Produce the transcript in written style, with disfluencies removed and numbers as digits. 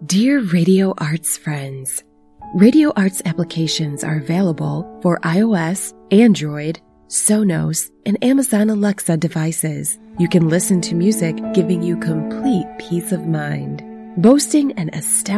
Dear Radio Arts friends, Radio Arts applications are available for iOS, Android, Sonos, and Amazon Alexa devices. You can listen to music giving you complete peace of mind. Boasting an astounding